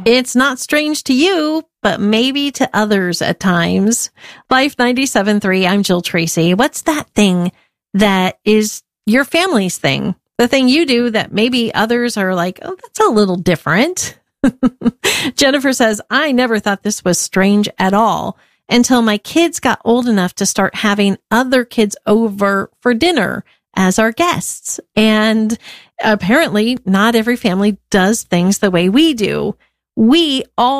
It's not strange to you, but maybe to others at times. Life 97.3, I'm Jill Tracy. What's that thing that is your family's thing? The thing you do that maybe others are like, oh, that's a little different. Jennifer says, I never thought this was strange at all until my kids got old enough to start having other kids over for dinner as our guests. And apparently not every family does things the way we do. We all